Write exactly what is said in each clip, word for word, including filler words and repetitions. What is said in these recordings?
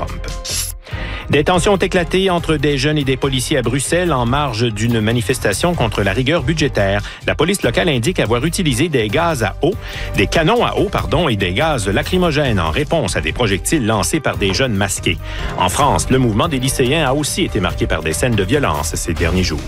Trump. Des tensions ont éclaté entre des jeunes et des policiers à Bruxelles en marge d'une manifestation contre la rigueur budgétaire. La police locale indique avoir utilisé des gaz à eau, des canons à eau, pardon, et des gaz lacrymogènes en réponse à des projectiles lancés par des jeunes masqués. En France, le mouvement des lycéens a aussi été marqué par des scènes de violence ces derniers jours.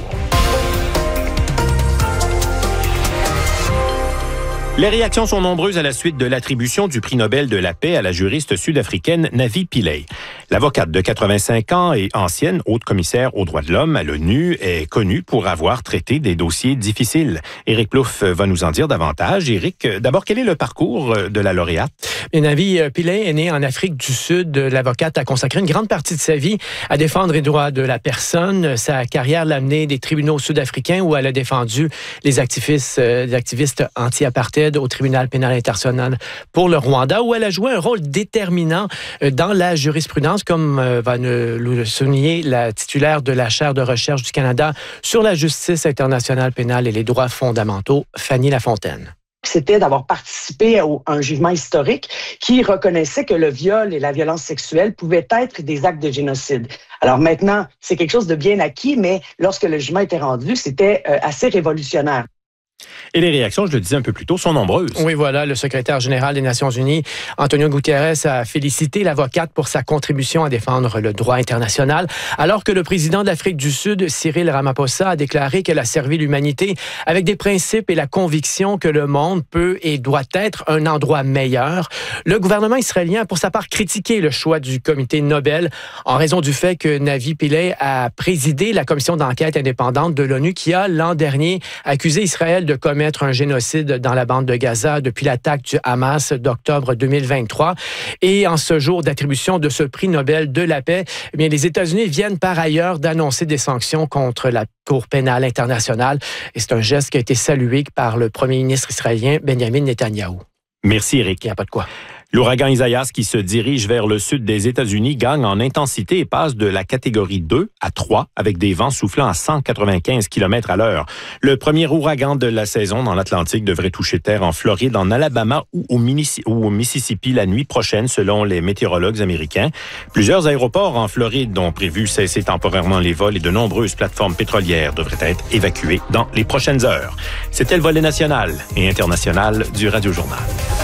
Les réactions sont nombreuses à la suite de l'attribution du prix Nobel de la paix à la juriste sud-africaine Navi Pillay. L'avocate de quatre-vingt-cinq ans et ancienne haute commissaire aux droits de l'homme à l'ONU est connue pour avoir traité des dossiers difficiles. Éric Plouffe va nous en dire davantage. Éric, d'abord, quel est le parcours de la lauréate? Et Navi Pillay est née en Afrique du Sud. L'avocate a consacré une grande partie de sa vie à défendre les droits de la personne. Sa carrière l'a menée des tribunaux sud-africains où elle a défendu les activistes, les activistes anti-apartheid au tribunal pénal international pour le Rwanda, où elle a joué un rôle déterminant dans la jurisprudence, comme va le souligner la titulaire de la chaire de recherche du Canada sur la justice internationale pénale et les droits fondamentaux, Fanny Lafontaine. C'était d'avoir participé à un jugement historique qui reconnaissait que le viol et la violence sexuelle pouvaient être des actes de génocide. Alors maintenant, c'est quelque chose de bien acquis, mais lorsque le jugement était rendu, c'était assez révolutionnaire. Et les réactions, je le disais un peu plus tôt, sont nombreuses. Oui, voilà, le secrétaire général des Nations unies, Antonio Guterres, a félicité l'avocate pour sa contribution à défendre le droit international, alors que le président de l'Afrique du Sud, Cyril Ramaphosa, a déclaré qu'elle a servi l'humanité avec des principes et la conviction que le monde peut et doit être un endroit meilleur. Le gouvernement israélien a pour sa part critiqué le choix du comité Nobel en raison du fait que Navi Pillay a présidé la commission d'enquête indépendante de l'ONU qui a, l'an dernier, accusé Israël de commettre un génocide dans la bande de Gaza depuis l'attaque du Hamas d'octobre deux mille vingt-trois. Et en ce jour d'attribution de ce prix Nobel de la paix, eh bien, les États-Unis viennent par ailleurs d'annoncer des sanctions contre la Cour pénale internationale. Et c'est un geste qui a été salué par le premier ministre israélien Benjamin Netanyahou. Merci, Éric. Il n'y a pas de quoi. L'ouragan Isaias, qui se dirige vers le sud des États-Unis, gagne en intensité et passe de la catégorie deux à trois, avec des vents soufflant à cent quatre-vingt-quinze kilomètres à l'heure. Le premier ouragan de la saison dans l'Atlantique devrait toucher terre en Floride, en Alabama ou au, Mini- ou au Mississippi la nuit prochaine, selon les météorologues américains. Plusieurs aéroports en Floride ont prévu cesser temporairement les vols et de nombreuses plateformes pétrolières devraient être évacuées dans les prochaines heures. C'était le volet national et international du Radio Journal.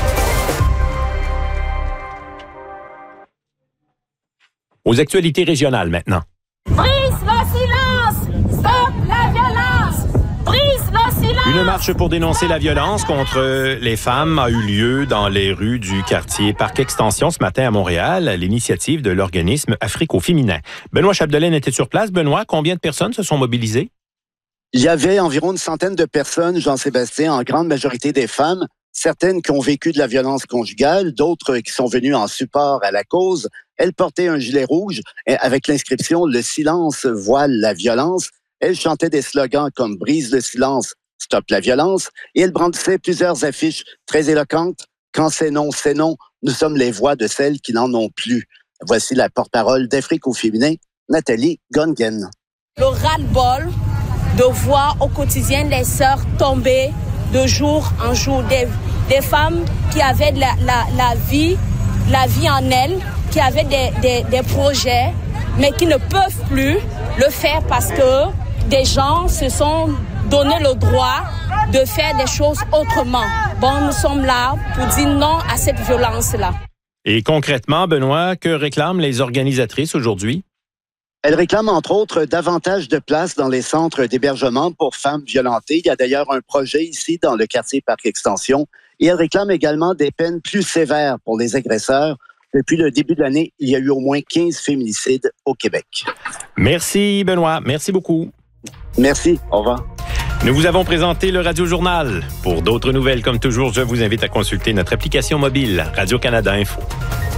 Aux actualités régionales maintenant. Brise le silence! Stop la violence! Brise le silence! Une marche pour dénoncer la violence contre les femmes a eu lieu dans les rues du quartier Parc Extension ce matin à Montréal, à l'initiative de l'organisme Afrique au féminin. Benoît Chapdelaine était sur place. Benoît, combien de personnes se sont mobilisées? Il y avait environ une centaine de personnes, Jean-Sébastien, en grande majorité des femmes, certaines qui ont vécu de la violence conjugale, d'autres qui sont venues en support à la cause. Elle portait un gilet rouge avec l'inscription « Le silence voile la violence ». Elle chantait des slogans comme « Brise le silence, stop la violence » et elle brandissait plusieurs affiches très éloquentes. « Quand c'est non, c'est non, nous sommes les voix de celles qui n'en ont plus ». Voici la porte-parole d'Afrique au féminin, Nathalie Gongen. Le ras-le-bol de voir au quotidien les sœurs tomber de jour en jour, des, des femmes qui avaient la, la, la vie, la vie en elles, qui avaient des, des, des projets, mais qui ne peuvent plus le faire parce que des gens se sont donné le droit de faire des choses autrement. Bon, nous sommes là pour dire non à cette violence-là. Et concrètement, Benoît, que réclament les organisatrices aujourd'hui? Elle réclame, entre autres, davantage de places dans les centres d'hébergement pour femmes violentées. Il y a d'ailleurs un projet ici dans le quartier Parc Extension. Et elle réclame également des peines plus sévères pour les agresseurs. Depuis le début de l'année, il y a eu au moins quinze féminicides au Québec. Merci, Benoît. Merci beaucoup. Merci. Au revoir. Nous vous avons présenté le Radio Journal. Pour d'autres nouvelles, comme toujours, je vous invite à consulter notre application mobile Radio-Canada Info.